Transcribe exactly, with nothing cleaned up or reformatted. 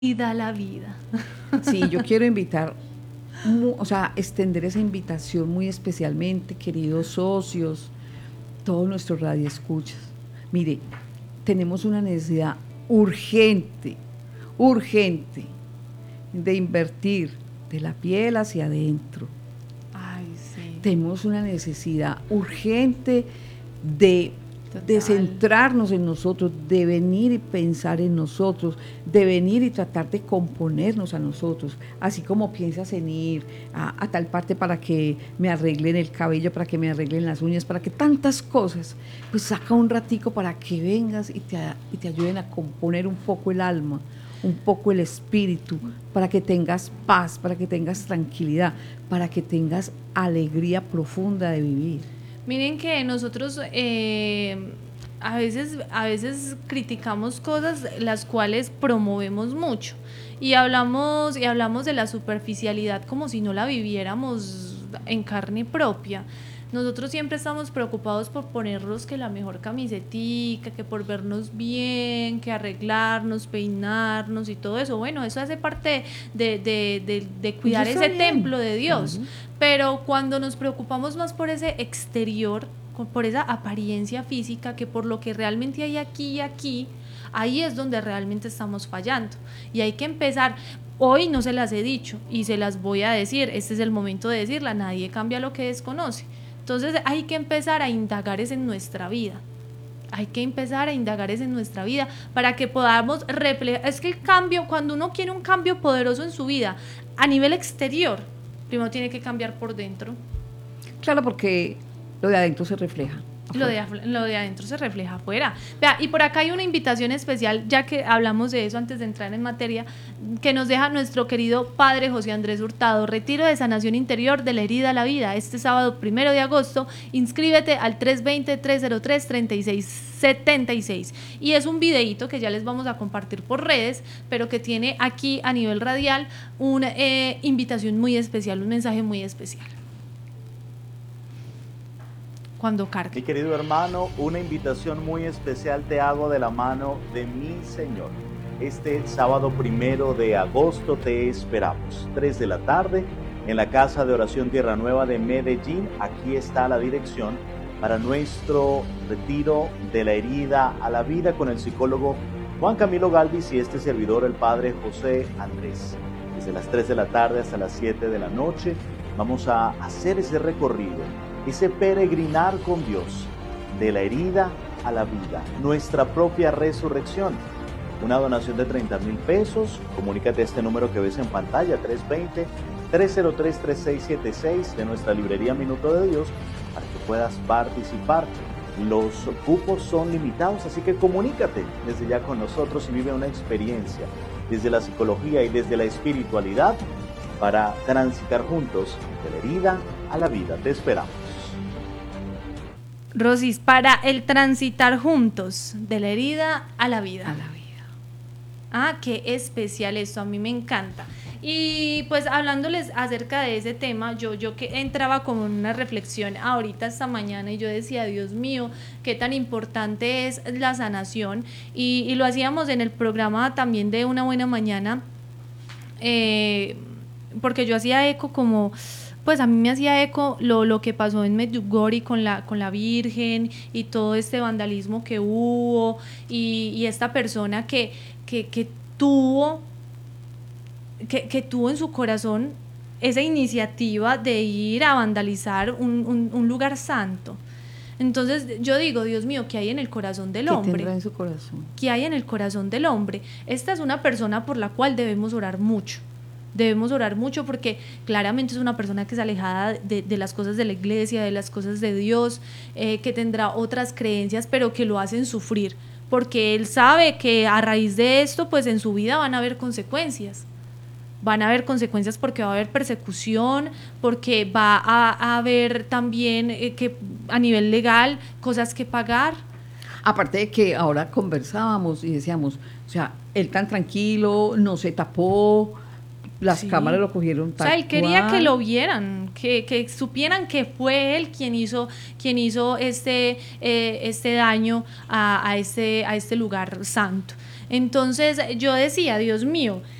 y da la vida. Sí, yo quiero invitar, o sea, extender esa invitación muy especialmente, queridos socios, todos nuestros radioescuchas. Mire, tenemos una necesidad urgente, urgente, de invertir de la piel hacia adentro. Ay, sí. Tenemos una necesidad urgente de, de centrarnos en nosotros, de venir y pensar en nosotros, de venir y tratar de componernos a nosotros, así como piensas en ir a, a tal parte para que me arreglen el cabello, para que me arreglen las uñas, para que tantas cosas, pues saca un ratico para que vengas y te, y te ayuden a componer un poco el alma, un poco el espíritu, para que tengas paz, para que tengas tranquilidad, para que tengas alegría profunda de vivir. Miren que nosotros eh, a veces, a veces criticamos cosas las cuales promovemos mucho y hablamos, y hablamos de la superficialidad como si no la viviéramos en carne propia. Nosotros siempre estamos preocupados por ponernos que la mejor camisetica, que por vernos bien, que arreglarnos, peinarnos y todo eso. Bueno, eso hace parte de, de, de, de cuidar ese bien. Templo de Dios. Uh-huh. Pero cuando nos preocupamos más por ese exterior, por esa apariencia física, que por lo que realmente hay aquí y aquí, ahí es donde realmente estamos fallando. Y hay que empezar. Hoy no se las he dicho y se las voy a decir. Este es el momento de decirla. Nadie cambia lo que desconoce. Entonces hay que empezar a indagar es en nuestra vida, hay que empezar a indagar es en nuestra vida para que podamos reflejar, es que el cambio, cuando uno quiere un cambio poderoso en su vida a nivel exterior, primero tiene que cambiar por dentro. Claro, porque lo de adentro se refleja. Lo de, lo de adentro se refleja afuera. Vea, y por acá hay una invitación especial, ya que hablamos de eso antes de entrar en materia, que nos deja nuestro querido padre José Andrés Hurtado. Retiro de sanación interior de la herida a la vida, este sábado primero de agosto. Inscríbete al tres dos cero, tres cero tres, tres seis siete seis. Y es un videíto que ya les vamos a compartir por redes, pero que tiene aquí a nivel radial una eh, invitación muy especial, un mensaje muy especial. Cuando cargue. Mi querido hermano, una invitación muy especial te hago de la mano de mi Señor. Este sábado primero de agosto te esperamos, tres de la tarde, en la Casa de Oración Tierra Nueva de Medellín. Aquí está la dirección para nuestro retiro de la herida a la vida con el psicólogo Juan Camilo Galvis y este servidor, el padre José Andrés. Desde las tres de la tarde hasta las siete de la noche vamos a hacer ese recorrido, ese peregrinar con Dios, de la herida a la vida, nuestra propia resurrección. Una donación de treinta mil pesos, comunícate a este número que ves en pantalla, tres dos cero, tres cero tres, tres seis siete seis, de nuestra librería Minuto de Dios, para que puedas participar. Los cupos son limitados, así que comunícate desde ya con nosotros y vive una experiencia desde la psicología y desde la espiritualidad para transitar juntos de la herida a la vida. Te esperamos. Rosis, para el transitar juntos de la herida a la vida. A la vida. Ah, qué especial esto, a mí me encanta. Y pues hablándoles acerca de ese tema, yo, yo que entraba con una reflexión ahorita esta mañana y yo decía, Dios mío, qué tan importante es la sanación. Y, y lo hacíamos en el programa también de Una Buena Mañana, eh, porque yo hacía eco como... pues a mí me hacía eco lo, lo que pasó en Medjugorje con la, con la Virgen y todo este vandalismo que hubo y, y esta persona que, que, que tuvo que, que tuvo en su corazón esa iniciativa de ir a vandalizar un, un, un lugar santo. Entonces yo digo, Dios mío, ¿qué hay en el corazón del hombre? ¿Qué tendrá en su corazón? ¿Qué hay en el corazón del hombre? Esta es una persona por la cual debemos orar mucho. Debemos orar mucho porque claramente es una persona que es alejada de, de las cosas de la iglesia, de las cosas de Dios, eh, que tendrá otras creencias, pero que lo hacen sufrir, porque él sabe que a raíz de esto, pues en su vida van a haber consecuencias. Van a haber consecuencias porque va a haber persecución, porque va a, a haber también eh, que a nivel legal cosas que pagar. Aparte de que ahora conversábamos y decíamos, o sea, él tan tranquilo, no se tapó, las sí. cámaras lo cogieron tal cual. O sea, él quería cual. que lo vieran, que, que supieran que fue él quien hizo, quien hizo este, eh, este daño a, a, este, a este lugar santo. Entonces yo decía, Dios mío,